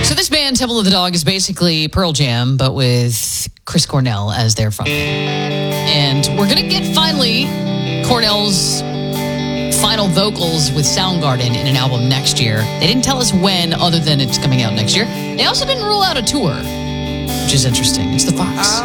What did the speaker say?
So this band, Temple of the Dog, is basically Pearl Jam, but with Chris Cornell as their frontman. And we're going to get finally Cornell's final vocals with Soundgarden in an album next year. They didn't tell us when, other than it's coming out next year. They also didn't rule out a tour, which is interesting. It's the Fox.